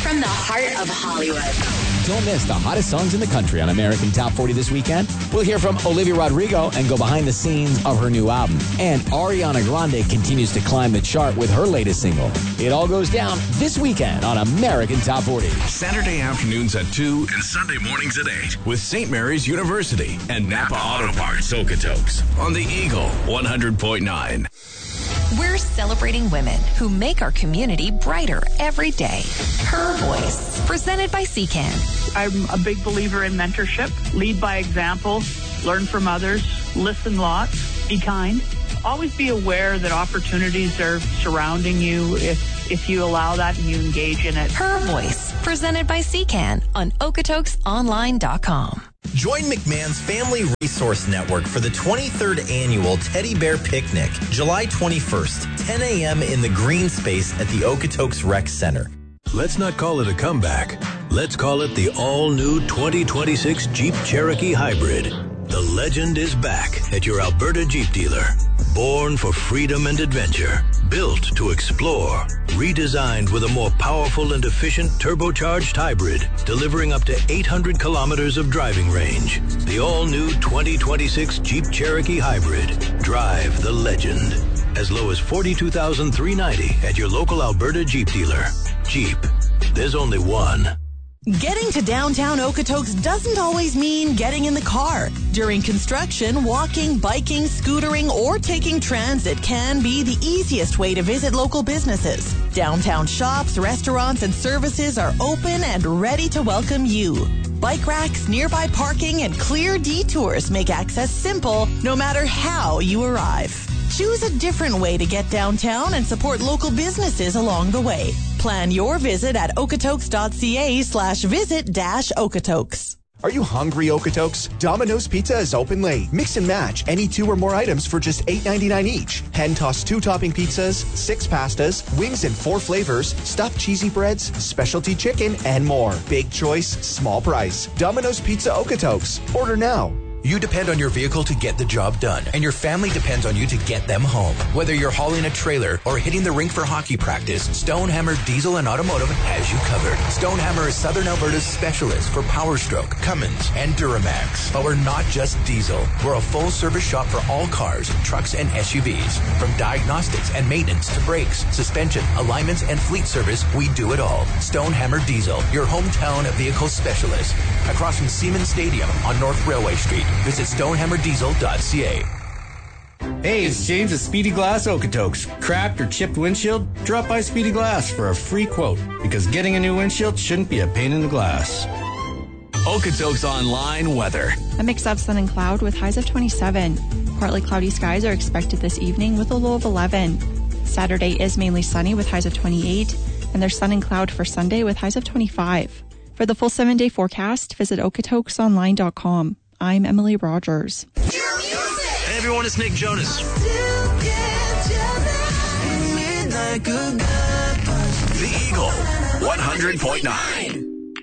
from the heart of Hollywood. Don't miss the hottest songs in the country on American Top 40 this weekend. We'll hear from Olivia Rodrigo and go behind the scenes of her new album. And Ariana Grande continues to climb the chart with her latest single. It all goes down this weekend on American Top 40. Saturday afternoons at 2 and Sunday mornings at 8 with St. Mary's University and Napa Auto Parts Okotoks on the Eagle 100.9. We're celebrating women who make our community brighter every day. Her Voice, presented by CCAN. I'm a big believer in mentorship. Lead by example, learn from others, listen lots, be kind. Always be aware that opportunities are surrounding you if you allow that and you engage in it. Her Voice, presented by CCAN on OkotoksOnline.com. Join McMahon's Family Resource Network for the 23rd Annual Teddy Bear Picnic, July 21st, 10 a.m. in the green space at the Okotoks Rec Center. Let's not call it a comeback. Let's call it the all-new 2026 Jeep Cherokee Hybrid. The legend is back at your Alberta Jeep dealer. Born for freedom and adventure. Built to explore. Redesigned with a more powerful and efficient turbocharged hybrid, delivering up to 800 kilometers of driving range. The all-new 2026 Jeep Cherokee Hybrid. Drive the legend. As low as $42,390 at your local Alberta Jeep dealer. Jeep. There's only one. Getting to downtown Okotoks doesn't always mean getting in the car. During construction, walking, biking, scootering, or taking transit can be the easiest way to visit local businesses. Downtown shops, restaurants, and services are open and ready to welcome you. Bike racks, nearby parking, and clear detours make access simple no matter how you arrive. Choose a different way to get downtown and support local businesses along the way. Plan your visit at okotoks.ca/visit-Okotoks. Are you hungry, Okotoks? Domino's Pizza is open late. Mix and match any 2 or more items for just $8.99 each. Hand-tossed 2-topping pizzas, 6 pastas, wings in 4 flavors, stuffed cheesy breads, specialty chicken, and more. Big choice, small price. Domino's Pizza Okotoks. Order now. You depend on your vehicle to get the job done, and your family depends on you to get them home. Whether you're hauling a trailer or hitting the rink for hockey practice, Stonehammer Diesel and Automotive has you covered. Stonehammer is Southern Alberta's specialist for Power Stroke, Cummins, and Duramax. But we're not just diesel. We're a full-service shop for all cars, trucks, and SUVs. From diagnostics and maintenance to brakes, suspension, alignments, and fleet service, we do it all. Stonehammer Diesel, your hometown vehicle specialist. Across from Siemens Stadium on North Railway Street. Visit stonehammerdiesel.ca. Hey, it's James at Speedy Glass Okotoks. Cracked or chipped windshield? Drop by Speedy Glass for a free quote, because getting a new windshield shouldn't be a pain in the glass. Okotoks Online weather. A mix of sun and cloud with highs of 27. Partly cloudy skies are expected this evening with a low of 11. Saturday is mainly sunny with highs of 28, and there's sun and cloud for Sunday with highs of 25. For the full 7-day forecast, visit okotoksonline.com. I'm Emily Rogers. Hey everyone, it's Nick Jonas. The Eagle 100.9.